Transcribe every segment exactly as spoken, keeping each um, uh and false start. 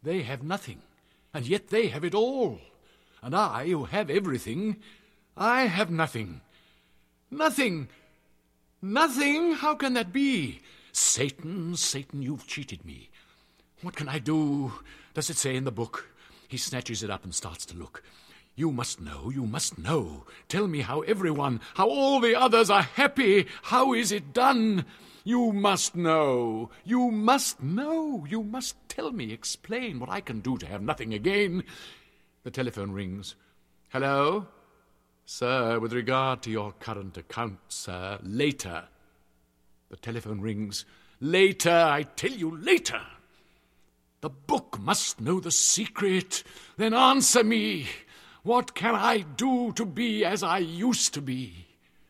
They have nothing, and yet they have it all. And I, who have everything, I have nothing. Nothing! Nothing! How can that be? Satan, Satan, you've cheated me. What can I do? Does it say in the book? He snatches it up and starts to look. You must know, you must know. Tell me how everyone, how all the others are happy. How is it done? You must know. You must know. You must tell me, explain what I can do to have nothing again. The telephone rings. Hello? Sir, with regard to your current account, sir, later. The telephone rings. Later, I tell you, later. The book must know the secret. Then answer me. What can I do to be as I used to be?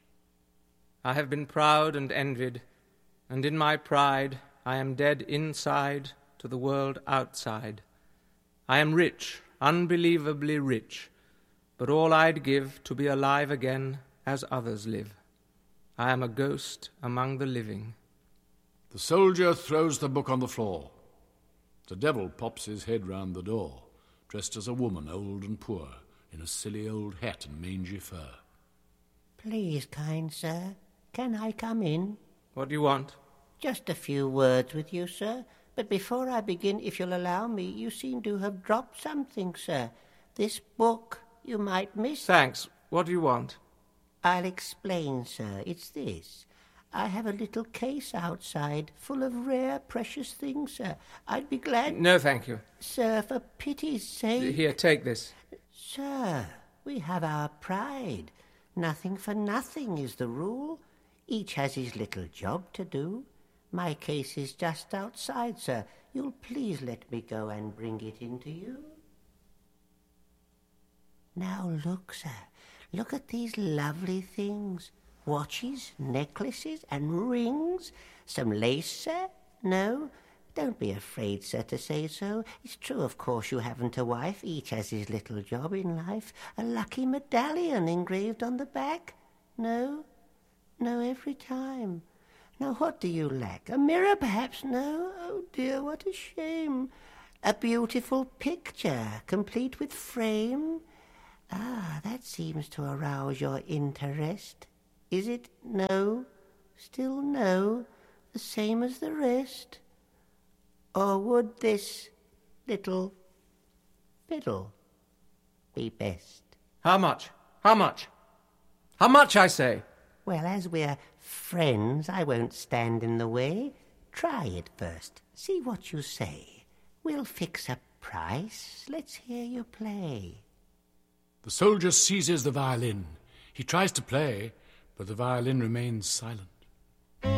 I have been proud and envied, and in my pride I am dead inside to the world outside. I am rich, unbelievably rich, but all I'd give to be alive again as others live. I am a ghost among the living. The soldier throws the book on the floor. The devil pops his head round the door, dressed as a woman, old and poor, in a silly old hat and mangy fur. Please, kind sir, can I come in? What do you want? Just a few words with you, sir. But before I begin, if you'll allow me, you seem to have dropped something, sir. This book you might miss. Thanks. What do you want? I'll explain, sir. It's this. I have a little case outside full of rare, precious things, sir. I'd be glad... No, thank you. Sir, for pity's sake... Here, take this. Sir, we have our pride. Nothing for nothing is the rule. Each has his little job to do. My case is just outside, sir. You'll please let me go and bring it in to you. Now look, sir. Look at these lovely things. Watches, necklaces, and rings. Some lace, sir? No? Don't be afraid, sir, to say so. It's true, of course, you haven't a wife. Each has his little job in life. A lucky medallion engraved on the back? No? No, every time. Now, what do you lack? A mirror, perhaps? No? Oh, dear, what a shame. A beautiful picture, complete with frame? Ah, that seems to arouse your interest. Is it no? Still no? The same as the rest? Or would this little fiddle be best? How much? How much? How much, I say? Well, as we're friends, I won't stand in the way. Try it first. See what you say. We'll fix a price. Let's hear you play. The soldier seizes the violin. He tries to play, but the violin remains silent.